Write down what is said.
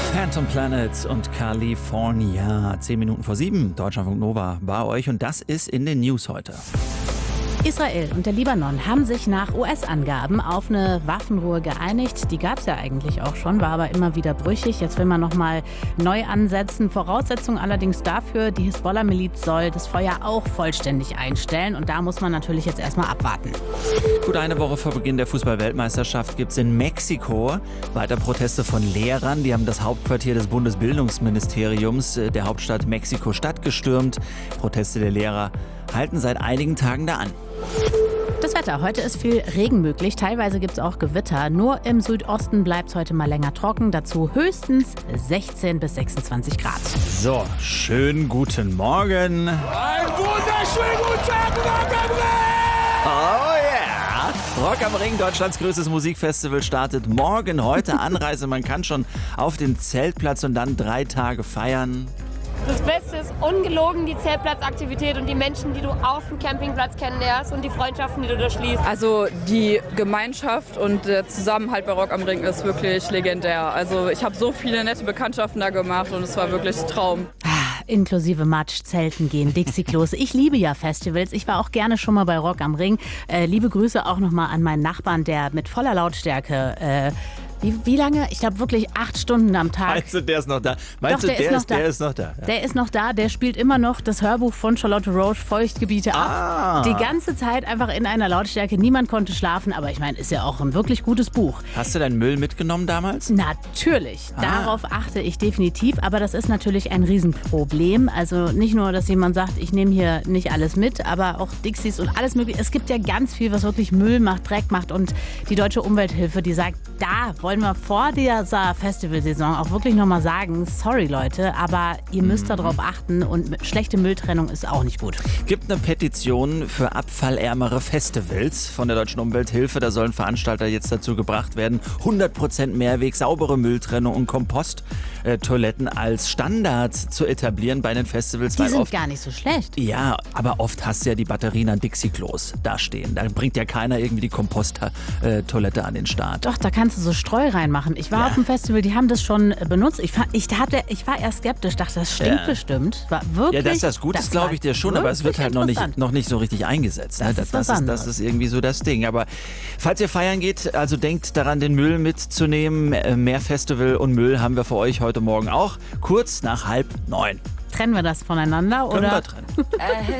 Phantom Planet und California. 10 Minuten vor 7. Deutschlandfunk Nova bei euch und das ist in den News heute. Israel und der Libanon haben sich nach US-Angaben auf eine Waffenruhe geeinigt. Die gab es ja eigentlich auch schon, war aber immer wieder brüchig. Jetzt will man nochmal neu ansetzen. Voraussetzung allerdings dafür, die Hisbollah-Miliz soll das Feuer auch vollständig einstellen. Und da muss man natürlich jetzt erstmal abwarten. Gut eine Woche vor Beginn der Fußball-Weltmeisterschaft gibt es in Mexiko weiter Proteste von Lehrern. Die haben das Hauptquartier des Bundesbildungsministeriums der Hauptstadt Mexiko-Stadt gestürmt. Proteste der Lehrer halten seit einigen Tagen da an. Das Wetter. Heute ist viel Regen möglich. Teilweise gibt es auch Gewitter. Nur im Südosten bleibt es heute mal länger trocken. Dazu höchstens 16 bis 26 Grad. So, schönen guten Morgen. Ein wunderschönen guten Tag, Rock am Ring! Oh yeah! Rock am Ring, Deutschlands größtes Musikfestival, startet morgen. Heute Anreise. Man kann schon auf den Zeltplatz und dann 3 Tage feiern. Das Beste ist ungelogen die Zeltplatzaktivität und die Menschen, die du auf dem Campingplatz kennenlernst und die Freundschaften, die du da schließt. Also die Gemeinschaft und der Zusammenhalt bei Rock am Ring ist wirklich legendär. Also ich habe so viele nette Bekanntschaften da gemacht und es war wirklich ein Traum. Inklusive Matsch, Zelten gehen, Dixie-Klos. Ich liebe ja Festivals. Ich war auch gerne schon mal bei Rock am Ring. Liebe Grüße auch nochmal an meinen Nachbarn, der mit voller Lautstärke wie lange? Ich glaube wirklich 8 Stunden am Tag. Meinst du, der ist noch da? Doch, der ist noch da. Der ist noch da. Ja. Der ist noch da, der spielt immer noch das Hörbuch von Charlotte Roche, Feuchtgebiete ab. Die ganze Zeit einfach in einer Lautstärke. Niemand konnte schlafen, aber ich meine, ist ja auch ein wirklich gutes Buch. Hast du deinen Müll mitgenommen damals? Natürlich. Darauf achte ich definitiv, aber das ist natürlich ein Riesenproblem. Also nicht nur, dass jemand sagt, ich nehme hier nicht alles mit, aber auch Dixies und alles mögliche. Es gibt ja ganz viel, was wirklich Müll macht, Dreck macht und die Deutsche Umwelthilfe, die sagt, da wollen wir vor dieser Festivalsaison auch wirklich nochmal sagen, sorry Leute, aber ihr müsst darauf achten und schlechte Mülltrennung ist auch nicht gut. Gibt eine Petition für abfallärmere Festivals von der Deutschen Umwelthilfe. Da sollen Veranstalter jetzt dazu gebracht werden, 100% Mehrweg, saubere Mülltrennung und Komposttoiletten als Standard zu etablieren bei den Festivals. Die sind gar nicht so schlecht. Ja, aber oft hast du ja die Batterien an Dixie-Klos da stehen. Da bringt ja keiner irgendwie die Komposttoilette an den Start. Doch, da kannst du so Streu reinmachen. Ich war auf dem Festival, die haben das schon benutzt. Ich war erst skeptisch, dachte, das stinkt bestimmt. War wirklich, ja, das Gute ist, glaube ich, dir schon, aber es wird halt noch nicht so richtig eingesetzt. Ne? Das ist irgendwie so das Ding. Aber falls ihr feiern geht, also denkt daran, den Müll mitzunehmen. Mehr Festival und Müll haben wir für euch heute Morgen auch. Kurz nach 8:30. Trennen wir das voneinander? Können oder? wir trennen.